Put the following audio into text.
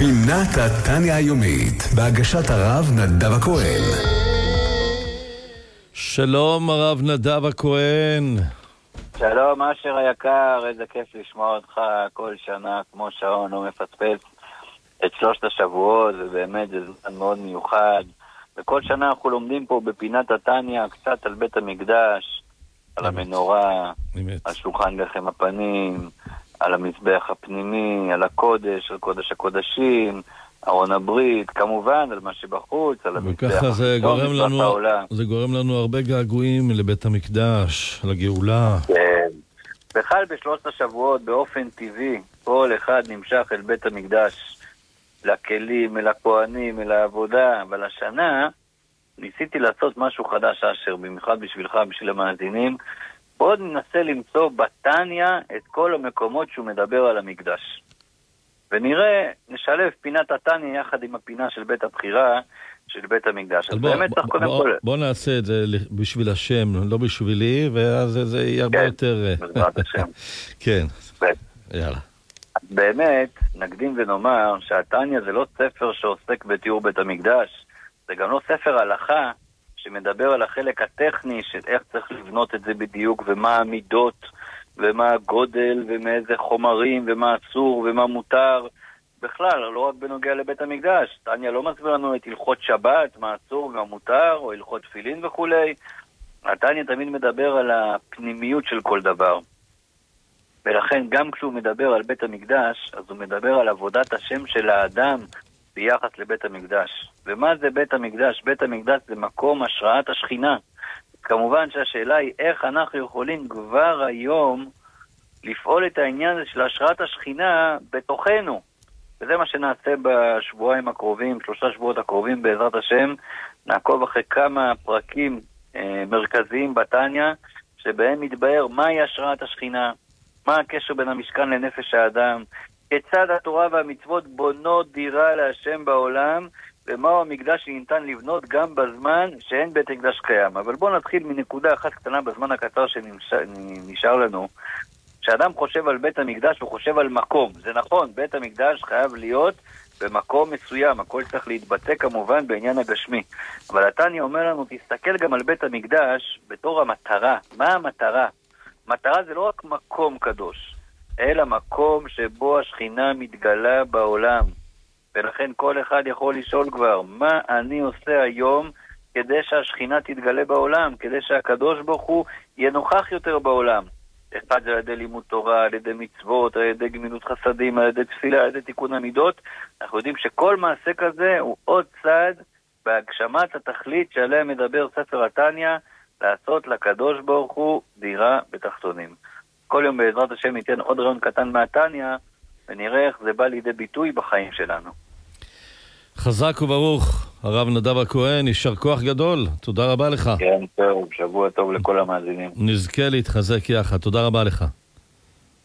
פינת התניה היומית, בהגשת הרב נדב הכהן. שלום הרב נדב הכהן. שלום אשר היקר, איזה כיף לשמוע אותך כל שנה כמו שעון לא מפספס את 3 השבועות, ובאמת זה זמן מאוד מיוחד. וכל שנה אנחנו לומדים פה בפינת התניה קצת על בית המקדש, על המנורה, על שולחן לחם הפנים, על המזבח הפנימי, על הקודש, על קודש הקודשים, ארון הברית, כמובן על מה שבחוץ, על המזבח. וככה זה גורם לנו הרבה געגועים לבית המקדש, לגאולה. כן. בכלל ב3 השבועות באופן טבעי כל אחד נמשך אל בית המקדש, לכלים, אל הכהנים, אל העבודה. אבל השנה ניסיתי לעשות משהו חדש, אשר, במיוחד בשבילך, בשביל המאזינים. עוד ננסה למצוא בתניה את כל המקומות שהוא מדבר על המקדש. ונראה, נשלב פינת התניה יחד עם הפינה של בית הבחירה של בית המקדש. אז באמת צריך קודם כל... בוא נעשה את זה בשביל השם, לא בשבילי, ואז זה יהיה הרבה יותר... כן, בעזרת השם. כן, יאללה. באמת, נקדים ונאמר שהתניה זה לא ספר שעוסק בתיאור בית המקדש, זה גם לא ספר הלכה שמדבר על החלק הטכני של איך צריך לבנות את זה בדיוק, ומה המידות, ומה הגודל, ומאיזה חומרים, ומה אסור, ומה מותר. בכלל, לא רק בנוגע לבית המקדש. תניה לא מסביר לנו את הלכות שבת, מה אסור ומה מותר, או הלכות תפילין וכולי. התניה תמיד מדבר על הפנימיות של כל דבר. ולכן גם כשהוא מדבר על בית המקדש, אז הוא מדבר על עבודת השם של האדם ביחס לבית המקדש. ומה זה בית המקדש? בית המקדש זה מקום השראת השכינה. כמובן שהשאלה היא איך אנחנו יכולים כבר היום לפעול את העניין הזה של השראת השכינה בתוכנו. וזה מה שנעשה בשבועיים הקרובים, 3 שבועות הקרובים בעזרת השם. נעקוב אחרי כמה פרקים מרכזיים בתניה, שבהם מתבהר מהי השראת השכינה, מה הקשר בין המשכן לנפש האדם, כיצד התורה והמצוות בונות דירה להשם בעולם, ומהו המקדש שניתן לבנות גם בזמן שאין בית מקדש קיים. אבל בואו נתחיל מנקודה אחת קטנה בזמן הקצר שנשאר לנו. כשאדם חושב על בית המקדש הוא חושב על מקום. זה נכון, בית המקדש חייב להיות במקום מסוים, הכל צריך להתבטא כמובן בעניין הגשמי. אבל התניה אומר לנו, תסתכל גם על בית המקדש בתור המטרה. מה המטרה? מטרה זה לא רק מקום קדוש, אלא מקום שבו השכינה מתגלה בעולם. ולכן כל אחד יכול לשאול כבר, מה אני עושה היום כדי שהשכינה תתגלה בעולם, כדי שהקדוש ברוך הוא יהיה נוכח יותר בעולם. אחד זה על ידי לימוד תורה, על ידי מצוות, על ידי גמילות חסדים, על ידי תפילה, על ידי תיקון המידות. אנחנו יודעים שכל מעשה כזה הוא עוד צעד בהגשמת התכלית שעליה מדבר ספר התניה, לעשות לקדוש ברוך הוא דירה בתחתונים. כל יום בעזרת השם ניתן עוד רעיון קטן מהתניה, ונראה איך זה בא לידי ביטוי בחיים שלנו. חזק וברוך, הרב נדב הכהן, יישר כוח גדול, תודה רבה לך. כן, טוב, שבוע טוב לכל המאזינים. נזכה להתחזק יחד, תודה רבה לך.